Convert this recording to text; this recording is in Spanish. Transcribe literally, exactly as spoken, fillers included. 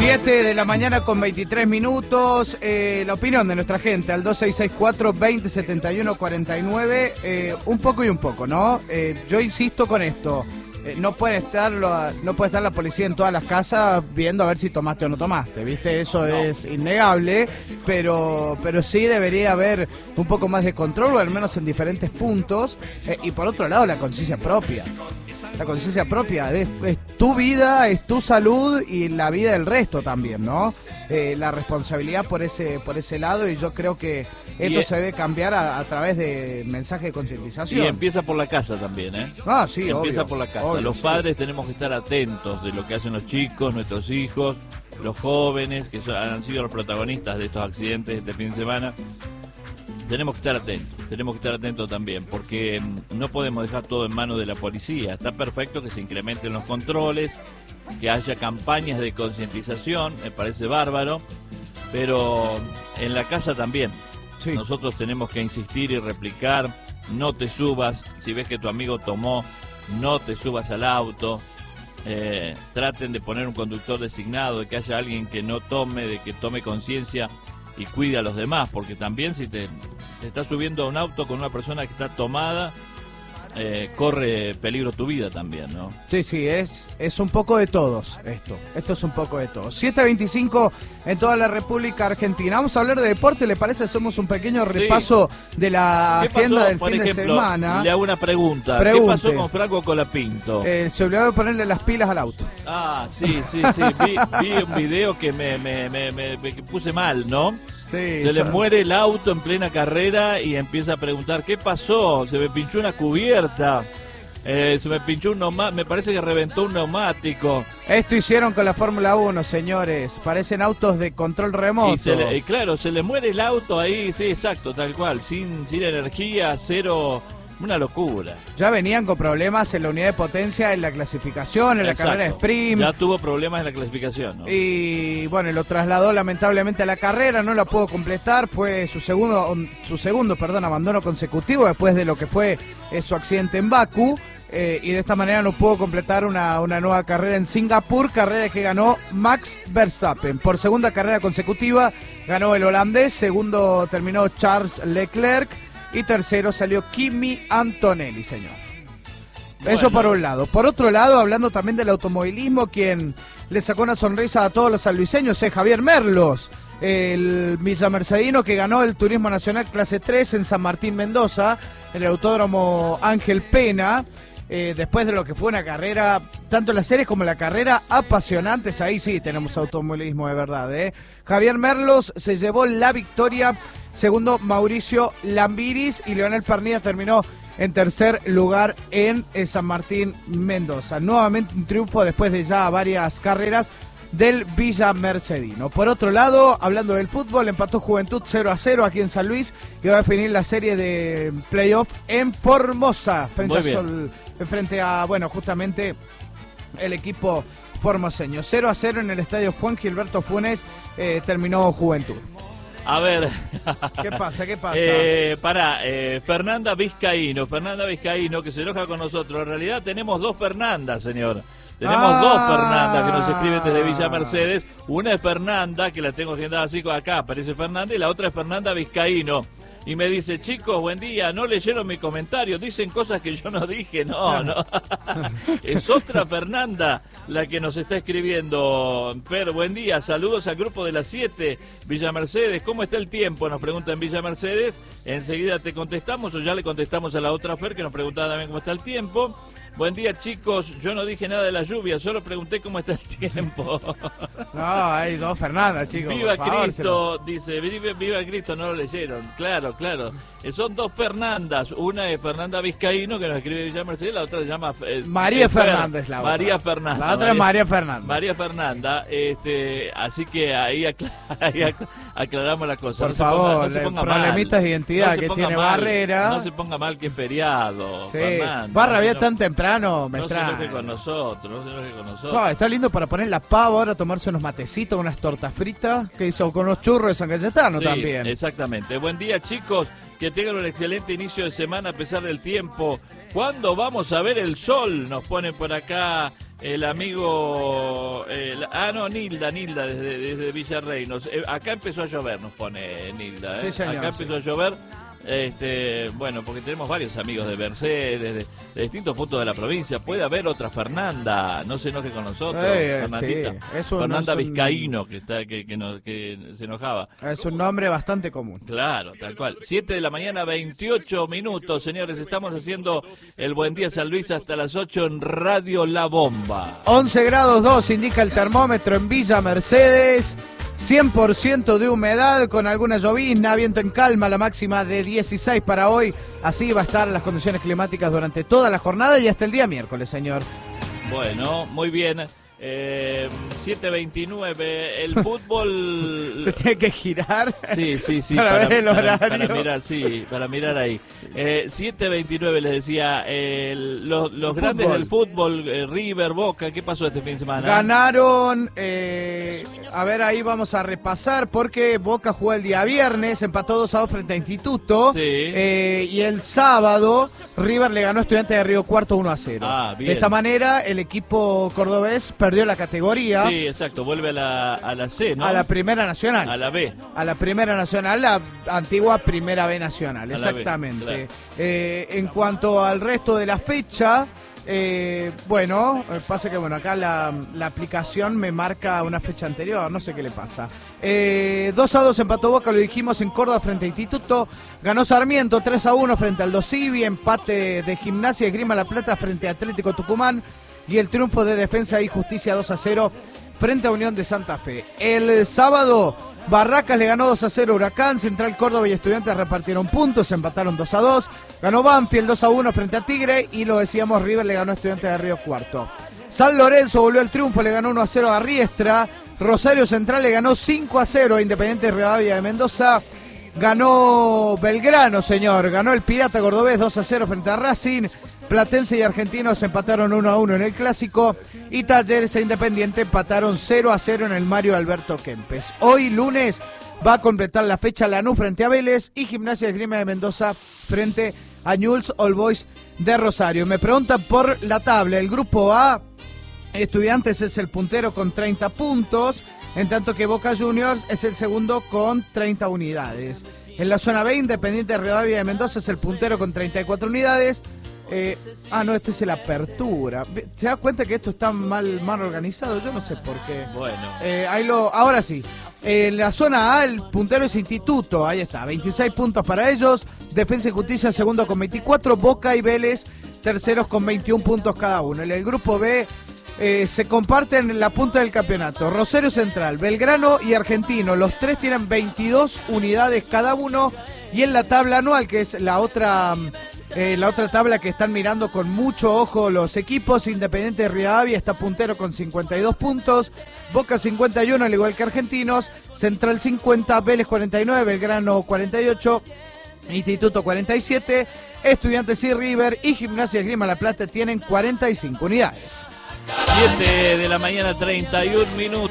siete de la mañana con veintitrés minutos. Eh, la opinión de nuestra gente al dos seis seis cuatro, veinte setenta y uno cuarenta y nueve. Eh, un poco y un poco, ¿no? Eh, yo insisto con esto. Eh, no puede estar lo- no puede estar la policía en todas las casas viendo a ver si tomaste o no tomaste, ¿viste? Eso No. es innegable, pero pero sí debería haber un poco más de control, o al menos en diferentes puntos. Eh, y por otro lado, la conciencia propia. La conciencia propia es, es tu vida, es tu salud y la vida del resto también, ¿no? Eh, la responsabilidad por ese por ese lado, y yo creo que esto Y, se debe cambiar a, a través de mensajes de concientización. Y empieza por la casa también, ¿eh? Ah, sí, empieza obvio, por la casa. obvio, Los sí. padres tenemos que estar atentos de lo que hacen los chicos, nuestros hijos, los jóvenes que son- han sido los protagonistas de estos accidentes este fin de semana. Tenemos que estar atentos, tenemos que estar atentos también, porque mm, no podemos dejar todo en manos de la policía. Está perfecto que se incrementen los controles, que haya campañas de concientización, me parece bárbaro, pero en la casa también. Sí. Nosotros tenemos que insistir y replicar, no te subas, si ves que tu amigo tomó, no te subas al auto, eh, traten de poner un conductor designado, de que haya alguien que no tome, de que tome conciencia y cuide a los demás, porque también si te, te estás subiendo a un auto con una persona que está tomada, eh, corre peligro tu vida también, ¿no? Sí, sí, es, es un poco de todos esto. Esto es un poco de todos. siete veinticinco en toda la República Argentina. Vamos a hablar de deporte, ¿le parece? Hacemos un pequeño repaso de la ¿Qué agenda pasó, del por fin ejemplo, de semana. Le hago una pregunta. Pregunte. ¿Qué pasó con Franco Colapinto? Eh, se olvidó de ponerle las pilas al auto. Ah, sí, sí, sí. Vi, vi un video que me, me, me, me- me puse mal, ¿no? Sí, Se le yo- muere el auto en plena carrera y empieza a preguntar, ¿qué pasó? Se me pinchó una cubierta. Eh, se me pinchó un neumático, me parece que reventó un neumático. Esto hicieron con la Fórmula uno, señores. Parecen autos de control remoto. Y, se le- y claro, se le muere el auto ahí, sí, exacto, tal cual, sin, sin energía, cero, una locura. Ya venían con problemas en la unidad de potencia, en la clasificación, en la Exacto. carrera de sprint. Ya tuvo problemas en la clasificación, ¿no? Y bueno, lo trasladó lamentablemente a la carrera, no la pudo completar, fue su segundo, su segundo perdón, abandono consecutivo después de lo que fue eh, su accidente en Bakú, eh, y de esta manera no pudo completar una, una nueva carrera en Singapur, carrera que ganó Max Verstappen. Por segunda carrera consecutiva ganó el holandés, segundo terminó Charles Leclerc y tercero salió Kimi Antonelli, señor. Eso Bueno. por un lado. Por otro lado, hablando también del automovilismo, quien le sacó una sonrisa a todos los sanluiseños es Javier Merlos, el villamercedino que ganó el Turismo Nacional Clase tres en San Martín, Mendoza, en el Autódromo Ángel Pena, eh, después de lo que fue una carrera, tanto la serie como la carrera, apasionantes. Ahí sí tenemos automovilismo de verdad, ¿eh? Javier Merlos se llevó la victoria, segundo Mauricio Lambiris, y Leonel Pernilla terminó en tercer lugar en eh, San Martín, Mendoza. Nuevamente un triunfo después de ya varias carreras del Villa Mercedino. Por otro lado, hablando del fútbol, empató Juventud cero a cero aquí en San Luis y va a definir la serie de playoff en Formosa, frente Muy a bien. Sol, frente a, bueno, justamente el equipo formoseño. cero a cero en el estadio Juan Gilberto Funes, eh, terminó Juventud. A ver. ¿Qué pasa? ¿Qué pasa? Eh, pará, eh, Fernanda Vizcaíno, Fernanda Vizcaíno que se enoja con nosotros. En realidad tenemos dos Fernandas, señor. Tenemos Ah. dos Fernandas que nos escriben desde Villa Mercedes. Una es Fernanda, que la tengo agendada así, acá aparece Fernanda, y la otra es Fernanda Vizcaíno. Y me dice, chicos, buen día, no leyeron mi comentario, dicen cosas que yo no dije, no, no. Es otra Fernanda la que nos está escribiendo. Fer, buen día, saludos al grupo de las siete, Villa Mercedes, ¿cómo está el tiempo? Nos pregunta en Villa Mercedes, enseguida te contestamos, o ya le contestamos a la otra Fer que nos preguntaba también cómo está el tiempo. Buen día, chicos, yo no dije nada de la lluvia, solo pregunté cómo está el tiempo. No, hay dos Fernandas, chicos. Viva por favor, Cristo, dice, viva, viva Cristo, no lo leyeron. Claro, claro. Eh, Son dos Fernandas, una es Fernanda Vizcaíno, que nos escribe Villa Mercedes, la otra se llama... eh, María eh, Fernández, la otra. María Fernanda. La otra es María Fernanda. María Fernanda, este, así que ahí, acla- ahí ac- aclaramos la cosa. Por No se ponga- favor, no se eh, ponga problemitas mal. de identidad No se que ponga tiene mal, Barrera. No se ponga mal que es feriado, Sí, Fernanda. Barra había No- tan temprano, me No se extraña. enoje con nosotros, no se enoje con nosotros. No, está lindo para poner la pava ahora, tomarse unos matecitos, unas tortas fritas, que hizo con unos churros de San Cayetano Sí, también. Exactamente. Buen día, chicos. Que tengan un excelente inicio de semana a pesar del tiempo. ¿Cuándo vamos a ver el sol? Nos ponen por acá El amigo... eh, la- ah, no, Nilda, Nilda, desde, desde Villarreinos. Eh, acá empezó a llover, nos pone Nilda. ¿eh? Sí, señor, acá empezó sí. a llover. Este, bueno, porque tenemos varios amigos de Mercedes, de, de distintos puntos de la provincia. Puede haber otra Fernanda, no se enoje con nosotros. Eh, Fernandita. sí, es un- Fernanda es un- Vizcaíno, que, está, que, que, nos- que se enojaba. Es un nombre bastante común. Claro, tal cual. siete de la mañana, veintiocho minutos, señores. Estamos haciendo el Buen Día San Luis hasta las ocho en Radio La Bomba. once grados dos indica el termómetro en Villa Mercedes. cien por ciento de humedad con alguna llovizna, viento en calma, la máxima de dieciséis para hoy. Así va a estar las condiciones climáticas durante toda la jornada y hasta el día miércoles, señor. Bueno, muy bien. Eh, siete veintinueve, el fútbol... Se tiene que girar. Sí, sí, sí, para para, ver el para- horario. para mirar, sí, para mirar ahí. Eh, siete veintinueve les decía, el- los, los El grandes fútbol. del fútbol, eh, River, Boca, ¿qué pasó este fin de semana? Ganaron, eh, a ver, ahí vamos a repasar porque Boca jugó el día viernes, empató dos a dos frente a Instituto. Sí. Eh, y el sábado River le ganó a Estudiantes de Río Cuarto uno a cero. Ah, bien. De esta manera el equipo cordobés perdió la categoría Sí, exacto, vuelve a la, a la C, ¿no? a la Primera Nacional. A la B. A la Primera Nacional, la antigua Primera B Nacional, A la B, exactamente. claro. Eh, en cuanto al resto de la fecha, eh, bueno, eh, pasa que bueno, acá la, la aplicación me marca una fecha anterior, no sé qué le pasa. Eh, dos a dos empató Boca, lo dijimos, en Córdoba frente a Instituto. Ganó Sarmiento tres a uno frente al Dosivi, empate de Gimnasia y Esgrima La Plata frente a Atlético Tucumán. Y el triunfo de Defensa y Justicia dos a cero frente a Unión de Santa Fe. El sábado, Barracas le ganó dos a cero a Huracán, Central Córdoba y Estudiantes repartieron puntos, empataron dos a dos. Ganó Banfield dos a uno frente a Tigre y lo decíamos, River le ganó a Estudiantes de Río Cuarto. San Lorenzo volvió al triunfo, le ganó uno a cero a Riestra. Rosario Central le ganó cinco a cero a Independiente Rivadavia de Mendoza. Ganó Belgrano, señor. Ganó el Pirata Cordobés dos a cero frente a Racing. Platense y Argentinos empataron uno a uno en el Clásico. Y Talleres e Independiente empataron cero a cero en el Mario Alberto Kempes. Hoy, lunes, va a completar la fecha Lanús frente a Vélez y Gimnasia de Esgrima de Mendoza frente a Newell's Old Boys de Rosario. Me preguntan por la tabla. El grupo A, Estudiantes es el puntero con treinta puntos. En tanto que Boca Juniors es el segundo con treinta unidades. En la zona B, Independiente de Rivadavia de Mendoza es el puntero con treinta y cuatro unidades. Eh, ah, no, este es el Apertura. ¿Se da cuenta que esto está mal, mal organizado? Yo no sé por qué. Bueno. Eh, ahí lo, ahora sí. En la zona A, el puntero es Instituto. Ahí está, veintiséis puntos para ellos. Defensa y Justicia, segundo con veinticuatro. Boca y Vélez, terceros con veintiún puntos cada uno. En el grupo B, Eh, se comparten en la punta del campeonato Rosario Central, Belgrano y Argentino. Los tres tienen veintidós unidades cada uno. Y en la tabla anual, que es la otra eh, la otra tabla que están mirando con mucho ojo los equipos, Independiente de Rivadavia está puntero con cincuenta y dos puntos, Boca cincuenta y uno al igual que Argentinos, Central cincuenta, Vélez cuarenta y nueve, Belgrano cuarenta y ocho, Instituto cuarenta y siete, Estudiantes y River y Gimnasia y Esgrima La Plata tienen cuarenta y cinco unidades. siete de la mañana, treinta y un minutos.